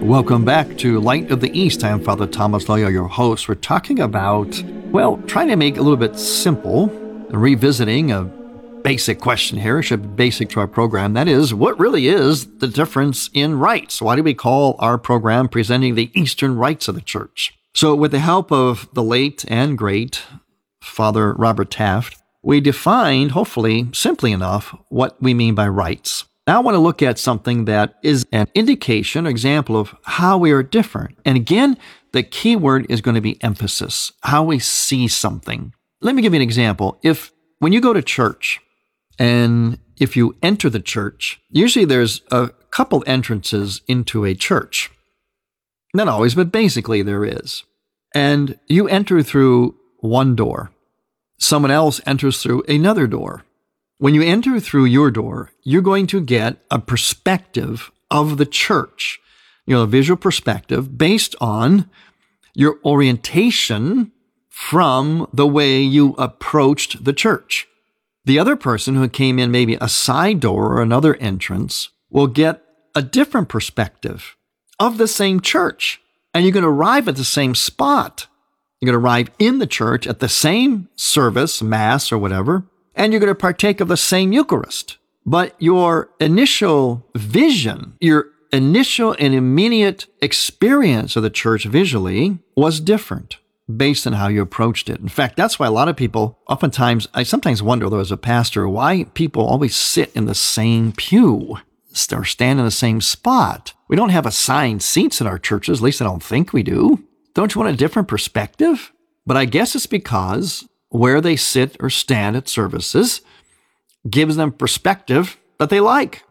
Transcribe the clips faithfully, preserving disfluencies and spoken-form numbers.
Welcome back to Light of the East. I'm Father Thomas Loya, your host. We're talking about, well, trying to make it a little bit simple, revisiting a basic question here. It should be basic to our program. That is, what really is the difference in rites? Why do we call our program Presenting the Eastern Rites of the Church? So with the help of the late and great Father Robert Taft, we defined, hopefully simply enough, what we mean by rites. Now I want to look at something that is an indication, an example of how we are different. And again, the key word is going to be emphasis, how we see something. Let me give you an example. If when you go to church and if you enter the church, usually there's a couple entrances into a church. Not always, but basically there is. And you enter through one door. Someone else enters through another door. When you enter through your door, you're going to get a perspective of the church, you know, a visual perspective based on your orientation from the way you approached the church. The other person who came in maybe a side door or another entrance will get a different perspective of the same church. And you're going to arrive at the same spot. You're going to arrive in the church at the same service, mass or whatever, and you're going to partake of the same Eucharist. But your initial vision, your initial and immediate experience of the church visually was different based on how you approached it. In fact, that's why a lot of people, oftentimes, I sometimes wonder, though, as a pastor, why people always sit in the same pew or stand in the same spot. We don't have assigned seats in our churches, at least I don't think we do. Don't you want a different perspective? But I guess it's because where they sit or stand at services gives them perspective that they like.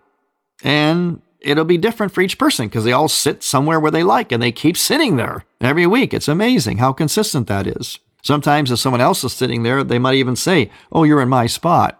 And it'll be different for each person because they all sit somewhere where they like and they keep sitting there every week. It's amazing how consistent that is. Sometimes if someone else is sitting there, they might even say, oh, you're in my spot.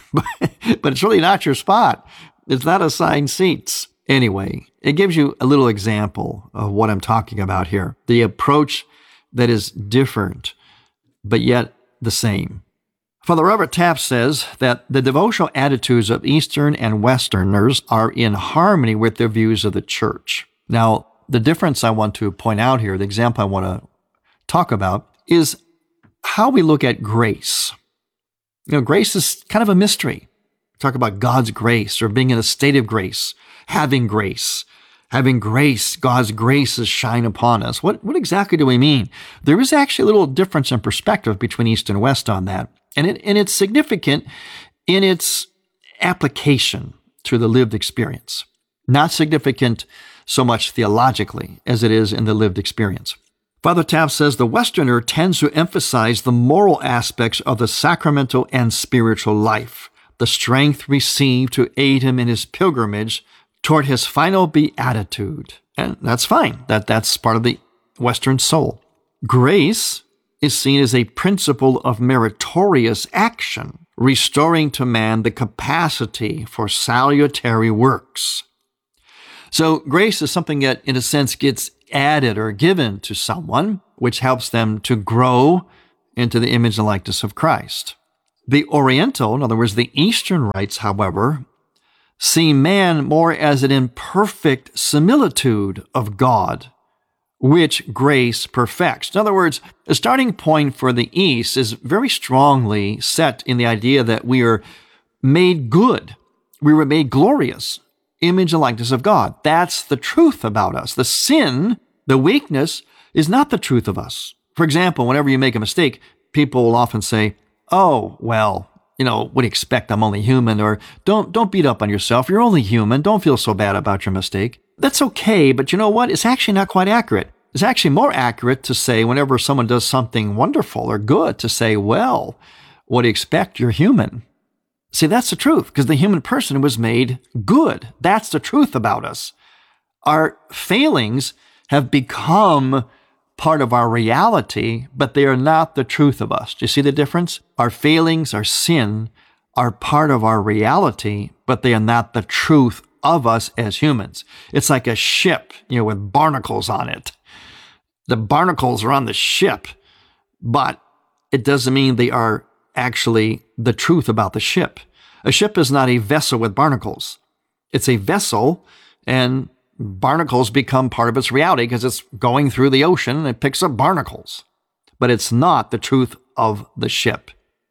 But it's really not your spot. It's not assigned seats. Anyway, it gives you a little example of what I'm talking about here. The approach that is different, but yet the same. Father Robert Taft says that the devotional attitudes of Eastern and Westerners are in harmony with their views of the church. Now, the difference I want to point out here, the example I want to talk about, is how we look at grace. You know, grace is kind of a mystery. Talk about God's grace or being in a state of grace, having grace. Having grace, God's grace is shine upon us. What, what exactly do we mean? There is actually a little difference in perspective between East and West on that. And, it, and it's significant in its application to the lived experience. Not significant so much theologically as it is in the lived experience. Father Taft says the Westerner tends to emphasize the moral aspects of the sacramental and spiritual life, the strength received to aid him in his pilgrimage toward his final beatitude. And that's fine. That, that's part of the Western soul. Grace is seen as a principle of meritorious action, restoring to man the capacity for salutary works. So grace is something that, in a sense, gets added or given to someone, which helps them to grow into the image and likeness of Christ. The Oriental, in other words, the Eastern rites, however, see man more as an imperfect similitude of God, which grace perfects. In other words, the starting point for the East is very strongly set in the idea that we are made good. We were made glorious, image and likeness of God. That's the truth about us. The sin, the weakness, is not the truth of us. For example, whenever you make a mistake, people will often say, oh, well, you know, what do you expect? I'm only human. Or don't don't beat up on yourself. You're only human. Don't feel so bad about your mistake. That's okay, but you know what? It's actually not quite accurate. It's actually more accurate to say whenever someone does something wonderful or good, to say, well, what do you expect? You're human. See, that's the truth, because the human person was made good. That's the truth about us. Our failings have become part of our reality, but they are not the truth of us. Do you see the difference? Our failings, our sin, are part of our reality, but they are not the truth of us as humans. It's like a ship, you know, with barnacles on it. The barnacles are on the ship, but it doesn't mean they are actually the truth about the ship. A ship is not a vessel with barnacles. It's a vessel, and barnacles become part of its reality because it's going through the ocean and it picks up barnacles. But it's not the truth of the ship.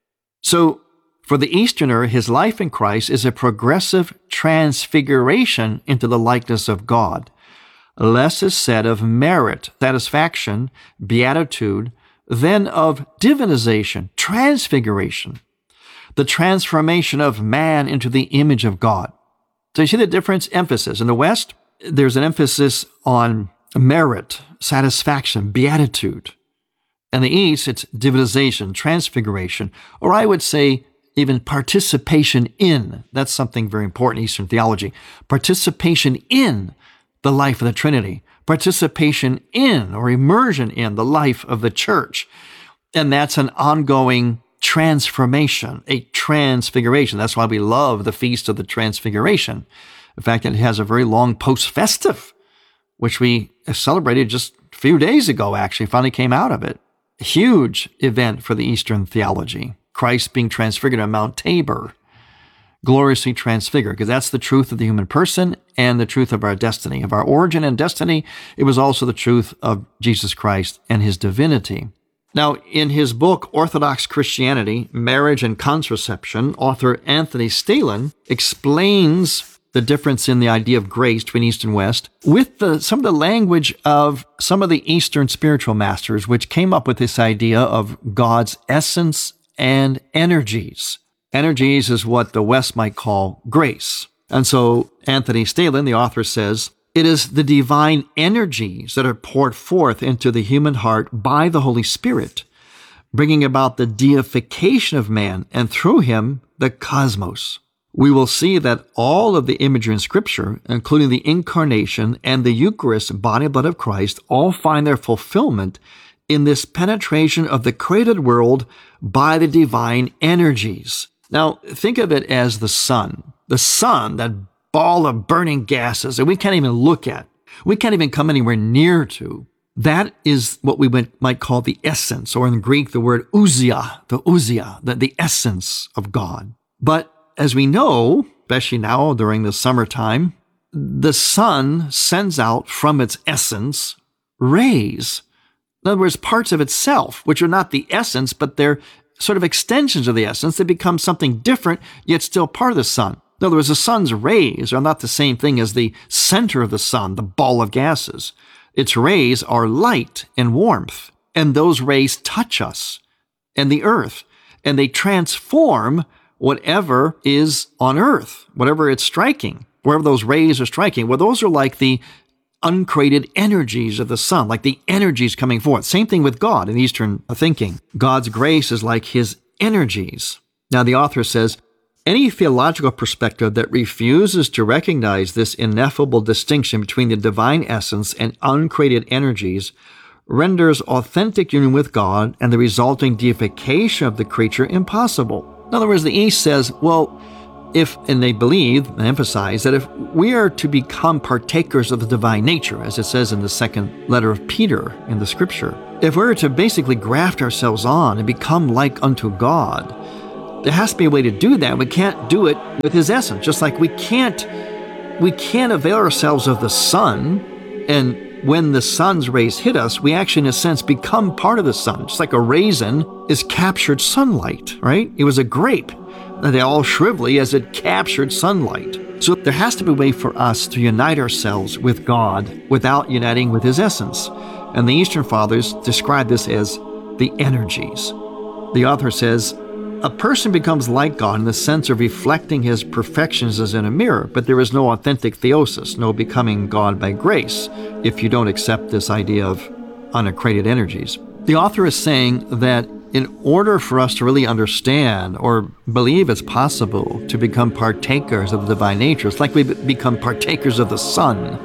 So for the Easterner, his life in Christ is a progressive transfiguration into the likeness of God. Less is said of merit, satisfaction, beatitude, than of divinization, transfiguration, the transformation of man into the image of God. So you see the difference? Emphasis. In the West, there's an emphasis on merit, satisfaction, beatitude. In the East, it's divinization, transfiguration, or I would say even participation in. That's something very important in Eastern theology. Participation in the life of the Trinity. Participation in or immersion in the life of the church. And that's an ongoing transformation, a transfiguration. That's why we love the Feast of the Transfiguration. In fact, it has a very long post-festive, which we celebrated just a few days ago, actually, finally came out of it. A huge event for the Eastern theology. Christ being transfigured on Mount Tabor, gloriously transfigured, because that's the truth of the human person and the truth of our destiny. Of our origin and destiny, it was also the truth of Jesus Christ and his divinity. Now, in his book, Orthodox Christianity, Marriage and Contraception, author Anthony Staelin explains the difference in the idea of grace between East and West with the, some of the language of some of the Eastern spiritual masters, which came up with this idea of God's essence and energies. Energies is what the West might call grace. And so Anthony Staelin, the author, says, it is the divine energies that are poured forth into the human heart by the Holy Spirit, bringing about the deification of man and through him the cosmos. We will see that all of the imagery in Scripture, including the incarnation and the Eucharist, body and blood of Christ, all find their fulfillment in this penetration of the created world by the divine energies. Now, think of it as the sun. The sun, that ball of burning gases that we can't even look at, we can't even come anywhere near to. That is what we might call the essence, or in Greek, the word ousia, the ousia, the, the essence of God. But as we know, especially now during the summertime, the sun sends out from its essence rays. In other words, parts of itself, which are not the essence, but they're sort of extensions of the essence. They become something different, yet still part of the sun. In other words, the sun's rays are not the same thing as the center of the sun, the ball of gases. Its rays are light and warmth, and those rays touch us and the earth, and they transform whatever is on earth, whatever it's striking, wherever those rays are striking. Well, those are like the uncreated energies of the sun, like the energies coming forth. Same thing with God in Eastern thinking. God's grace is like his energies. Now, the author says, any theological perspective that refuses to recognize this ineffable distinction between the divine essence and uncreated energies renders authentic union with God and the resulting deification of the creature impossible. In other words, the East says, well, if, and they believe and emphasize that if we are to become partakers of the divine nature, as it says in the second letter of Peter in the Scripture, if we're to basically graft ourselves on and become like unto God, there has to be a way to do that. We can't do it with his essence, just like we can't, we can't avail ourselves of the sun, and when the sun's rays hit us, we actually, in a sense, become part of the sun. Just like a raisin is captured sunlight, right? It was a grape. They all shrivelly as it captured sunlight. So there has to be a way for us to unite ourselves with God without uniting with his essence. And the Eastern Fathers describe this as the energies. The author says, a person becomes like God in the sense of reflecting his perfections as in a mirror, but there is no authentic theosis, no becoming God by grace, if you don't accept this idea of uncreated energies. The author is saying that in order for us to really understand or believe it's possible to become partakers of the divine nature, it's like we become partakers of the sun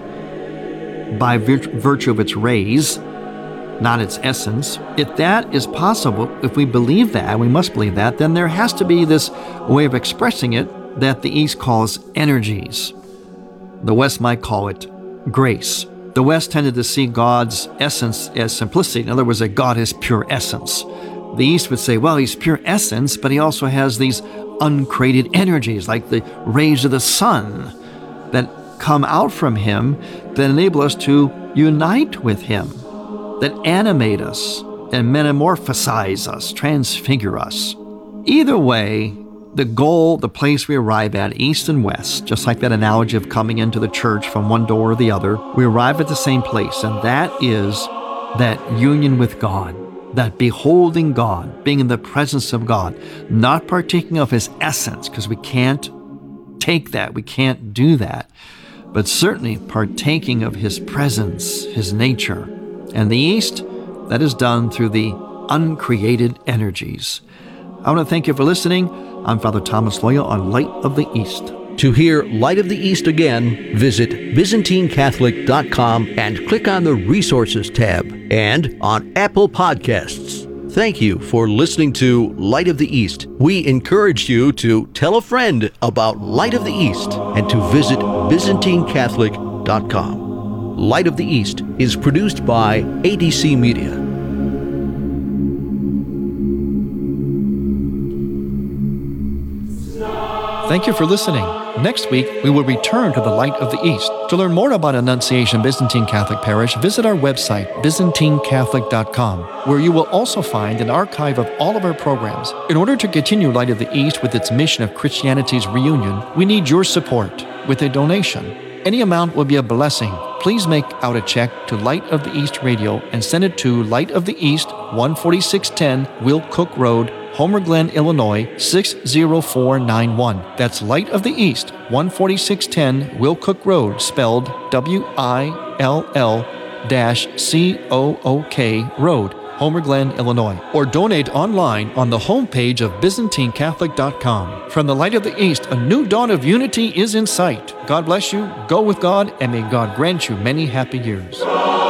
by virtue of its rays, not its essence. If that is possible, if we believe that, we must believe that, then there has to be this way of expressing it that the East calls energies. The West might call it grace. The West tended to see God's essence as simplicity. In other words, that God is pure essence. The East would say, well, he's pure essence, but he also has these uncreated energies, like the rays of the sun that come out from him that enable us to unite with him, that animate us and metamorphosize us, transfigure us. Either way, the goal, the place we arrive at, east and west, just like that analogy of coming into the church from one door or the other, we arrive at the same place, and that is that union with God, that beholding God, being in the presence of God, not partaking of his essence, because we can't take that, we can't do that, but certainly partaking of his presence, his nature. And the East, that is done through the uncreated energies. I want to thank you for listening. I'm Father Thomas Loya on Light of the East. To hear Light of the East again, visit Byzantine Catholic dot com and click on the Resources tab, and on Apple Podcasts. Thank you for listening to Light of the East. We encourage you to tell a friend about Light of the East and to visit Byzantine Catholic dot com. Light of the East is produced by A D C Media. Thank you for listening. Next week, we will return to the Light of the East. To learn more about Annunciation Byzantine Catholic Parish, visit our website, Byzantine Catholic dot com, where you will also find an archive of all of our programs. In order to continue Light of the East with its mission of Christianity's reunion, we need your support with a donation. Any amount will be a blessing. Please make out a check to Light of the East Radio and send it to Light of the East, one forty-six ten Will Cook Road, Homer Glen, Illinois, six zero four nine one. That's Light of the East, one forty-six ten Will Cook Road, spelled W I L L C O O K Road, Homer Glen, Illinois. Or donate online on the homepage of Byzantine Catholic dot com. From the Light of the East, a new dawn of unity is in sight. God bless you, go with God, and may God grant you many happy years.